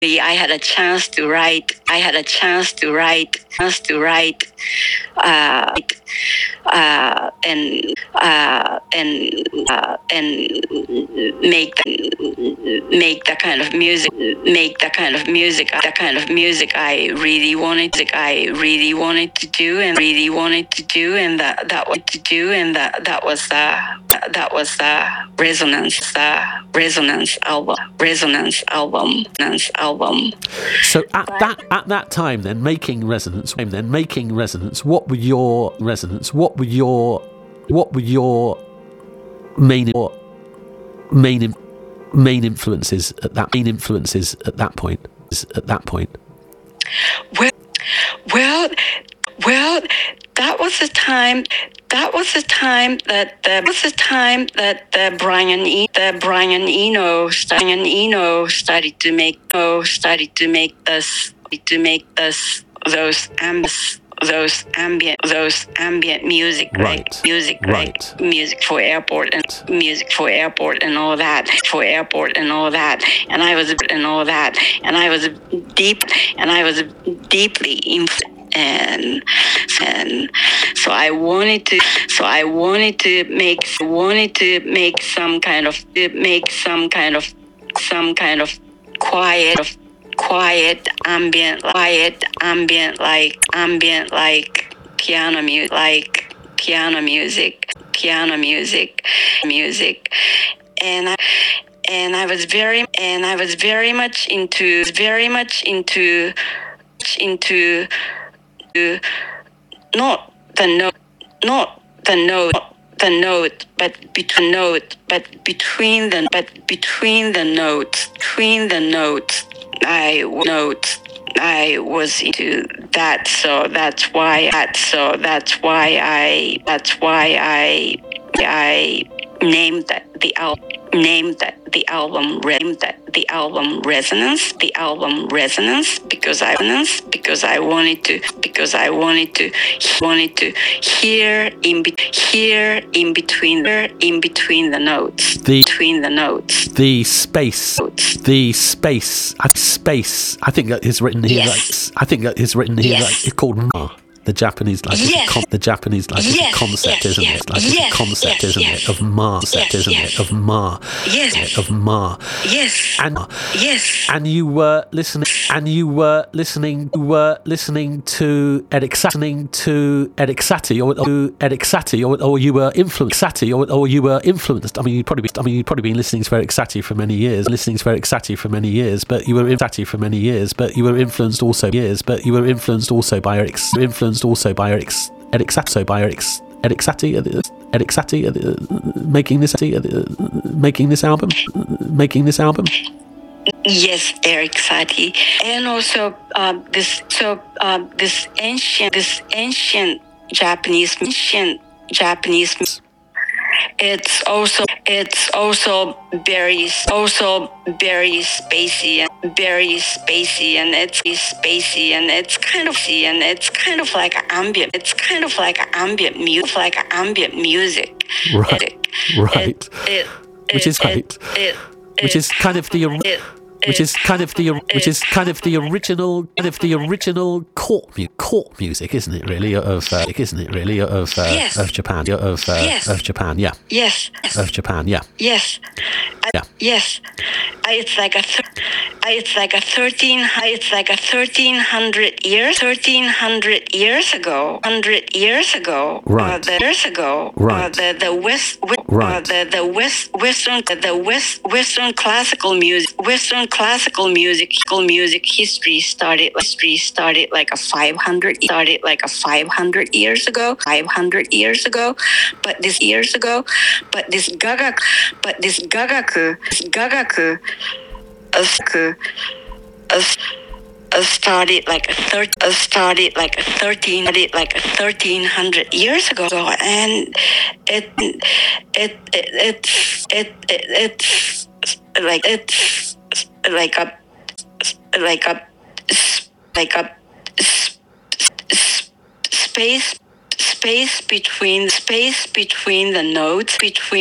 I had a chance to write. And make the kind of music. I really wanted to do, and that was the Resonance album. So at that time, then making Resonance, what were your main influences at that point? Well, that was the time that the Brian Eno started to make those ambient music, right. Music for airport and all that, and I was deeply influenced. And so I wanted to make some kind of quiet ambient like piano music, and I was very much into not the note, but between the notes, I was into that, so that's why I named the album Resonance, because I wanted to hear in between the notes, the space. I think that is written here. Yes. Yes. It's called Ma. The Japanese concept, isn't it? Like it's a concept, isn't it? Of Ma, Of Ma. Yes. Of Ma. Yes. And you were listening to Eric Satie, or you were influenced. I mean, you'd probably been listening to Eric Satie for many years, but you were influenced also by Eric Satie, making this album. Yes, Eric Satie, and also this ancient Japanese. It's also very spacey, and it's kind of like ambient music. Right. Which is great. Which is kind of the original court music, isn't it? Really, of Japan, of Japan, yeah. Yes. Of Japan, yeah. Yes. Yes. It's like 1300 years ago. Right. Right. The Western classical music history started like 500 years ago. But this gagaku started like 1300 years ago, and it's like a space between the notes,